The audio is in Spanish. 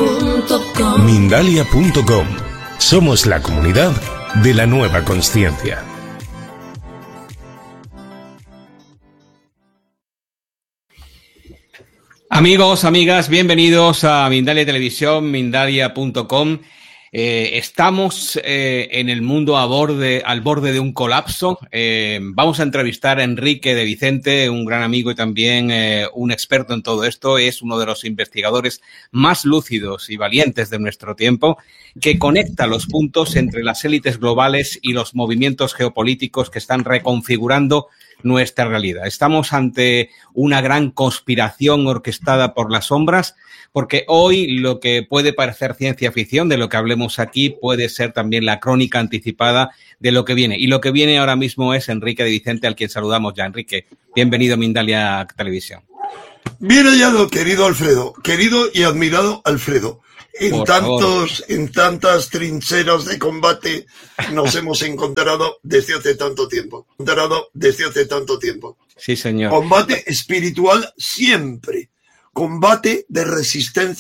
Mindalia.com. Somos la comunidad de la nueva consciencia. Amigos, amigas, bienvenidos a Mindalia Televisión, Mindalia.com. Estamos en el mundo al borde de un colapso. Vamos a entrevistar a Enrique de Vicente, un gran amigo y también un experto en todo esto. Es uno de los investigadores más lúcidos y valientes de nuestro tiempo, que conecta los puntos entre las élites globales y los movimientos geopolíticos que están reconfigurando nuestra realidad. Estamos ante una gran conspiración orquestada por las sombras, porque hoy lo que puede parecer ciencia ficción, de lo que hablemos aquí, puede ser también la crónica anticipada de lo que viene. Y lo que viene ahora mismo es Enrique de Vicente, al quien saludamos ya. Enrique, bienvenido a Mindalia Televisión. Bien hallado, querido Alfredo, querido y admirado Alfredo. En tantas trincheras de combate nos hemos encontrado desde hace tanto tiempo. Sí, señor. Combate espiritual siempre. Combate de resistencia